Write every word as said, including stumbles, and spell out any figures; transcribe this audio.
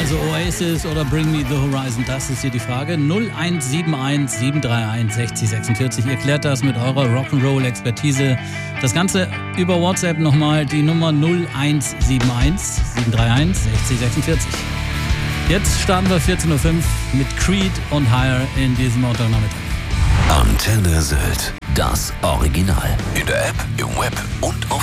Also Oasis oder Bring Me the Horizon, das ist hier die Frage. null eins sieben eins sieben drei eins sechzig sechsundvierzig. Ihr klärt das mit eurer Rock'n'Roll-Expertise. Das Ganze über WhatsApp nochmal, die Nummer null eins sieben eins sieben drei eins sechzig sechsundvierzig. Jetzt starten wir vierzehn Uhr fünf mit Creed und Higher in diesem Montagnachmittag. Antenne Sylt, das Original. In der App, im Web und auf